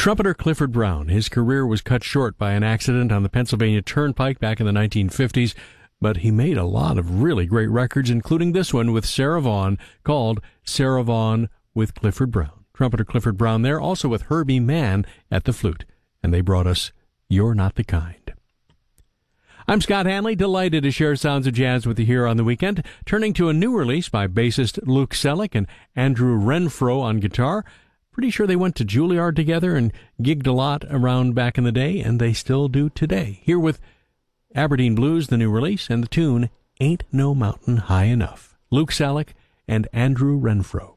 Trumpeter Clifford Brown. His career was cut short by an accident on the Pennsylvania Turnpike back in the 1950s, but he made a lot of really great records, including this one with Sarah Vaughan called Sarah Vaughan with Clifford Brown. Trumpeter Clifford Brown there, also with Herbie Mann at the flute. And they brought us You're Not the Kind. I'm Scott Hanley, delighted to share sounds of jazz with you here on the weekend, turning to a new release by bassist Luke Selleck and Andrew Renfro on guitar. Pretty sure they went to Juilliard together and gigged a lot around back in the day, and they still do today. Here with Aberdeen Blues, the new release, and the tune Ain't No Mountain High Enough. Luke Selleck and Andrew Renfro.